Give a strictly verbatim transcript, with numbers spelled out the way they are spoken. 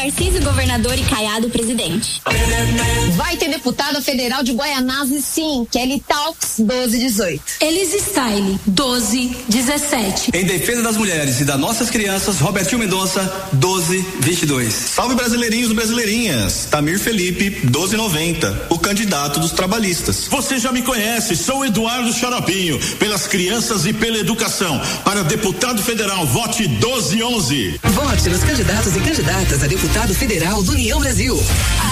Tarcísio governador e Caiado presidente. Vai ter deputada federal de Guaianazes, sim, Kelly Talks doze dezoito. Elis Style doze dezessete. Em defesa das mulheres e das nossas crianças, Robertinho Mendonça doze vinte e dois. Salve brasileirinhos e brasileirinhas. Tamir Felipe doze noventa, o candidato dos trabalhistas. Você já me conhece, sou Eduardo Xaropinho, pelas crianças e pela educação. Para deputado federal, vote doze onze. Vote nos candidatos e candidatas a deputado federal do União Brasil.